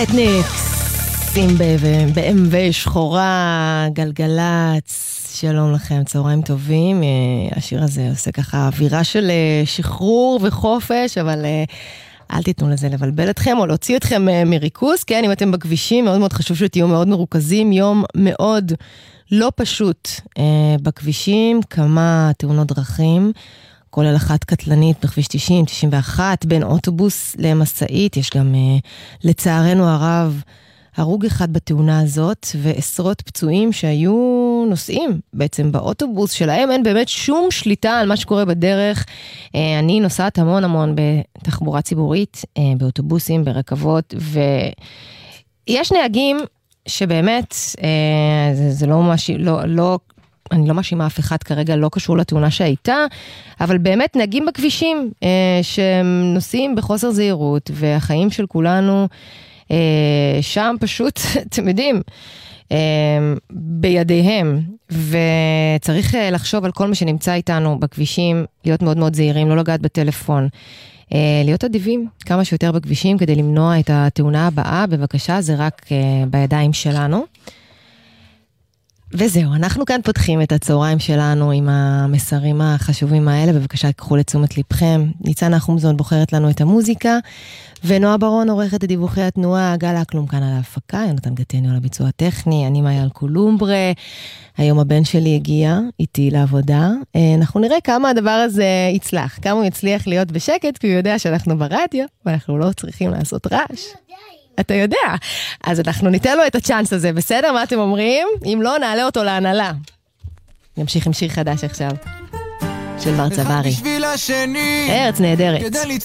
אתניקס, עם ב-MV שחורה, גלגלץ, שלום לכם, צהריים טובים. השיר הזה עושה ככה אווירה של שחרור וחופש, אבל אל תיתנו לזה לבלבל אתכם או להוציא אתכם מריכוז, כן, אם אתם בכבישים, מאוד מאוד חשוב שתהיו מאוד מרוכזים, יום מאוד לא פשוט בכבישים, כמה תאונות דרכים, כולל אחת קטלנית בכביש 90, 91, בין אוטובוס למסעית, יש גם לצערנו הרב הרוג אחד בתאונה הזאת, ועשרות פצועים שהיו נוסעים בעצם באוטובוס שלהם, אין באמת שום שליטה על מה שקורה בדרך. אני נוסעת המון בתחבורה ציבורית, באוטובוסים, ברכבות, ויש נהגים שבאמת, זה לא ממש, אני לא מאשימה אף אחד כרגע, לא קשור לתאונה שהייתה, אבל באמת נהגים בכבישים שנוסעים בחוסר זהירות, והחיים של כולנו שם פשוט, אתם יודעים, בידיהם, וצריך לחשוב על כל מה שנמצא איתנו בכבישים, להיות מאוד מאוד זהירים, לא לגעת בטלפון, להיות אדיבים כמה שיותר בכבישים כדי למנוע את התאונה הבאה, בבקשה, זה רק בידיים שלנו. וזהו, אנחנו כאן פותחים את הצהריים שלנו עם המסרים החשובים האלה, בבקשה קחו לתשומת לבכם. ניצן נחומזון בוחרת לנו את המוזיקה, ונועה ברון עורכת את דיווחי התנועה, גל אקלום כאן על ההפקה, יונתן גטניו על הביצוע הטכני, אני מאיה אלקולומברה, היום הבן שלי הגיע איתי לעבודה, אנחנו נראה כמה הדבר הזה יצלח, כמה הוא יצליח להיות בשקט, כי הוא יודע שאנחנו ברדיו, ואנחנו לא צריכים לעשות רעש. אתה יודע, אז אנחנו ניתן לו את הצ'אנס הזה, בסדר? מה אתם אומרים? אם לא, נעלה אותו להנהלה. נמשיך עם שיר חדש עכשיו, של מר צברי. ארץ נהדרת.